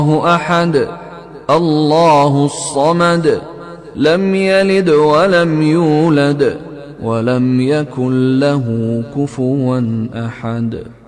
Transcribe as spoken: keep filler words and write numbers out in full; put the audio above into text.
أحد الله الصمد لم يلد ولم يولد ولم يكن له كفوا أحد.